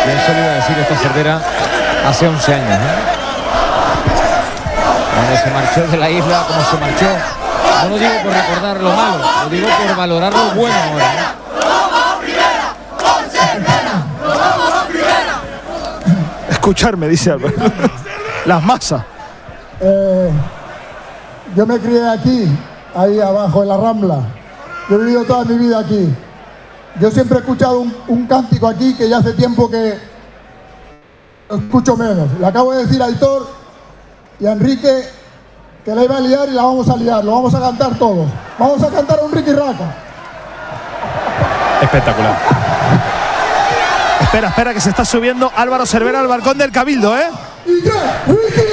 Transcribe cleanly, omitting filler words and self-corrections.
Bien se le iba a decir esta Cervera hace 11 años, cuando se marchó de la isla, como se marchó. No lo digo por recordar lo malo, lo digo por valorar lo bueno ahora, Escucharme, dice Álvaro. Las masas. Yo me crié aquí, ahí abajo en la Rambla. Yo he vivido toda mi vida aquí. Yo siempre he escuchado un cántico aquí que ya hace tiempo que lo escucho menos. Le acabo de decir a Aitor y a Enrique que la iba a liar y la vamos a liar. Lo vamos a cantar todos. Vamos a cantar a un Ricky Raca. Espectacular. Espera, que se está subiendo Álvaro Cervera al balcón del Cabildo, Y ya, Ricky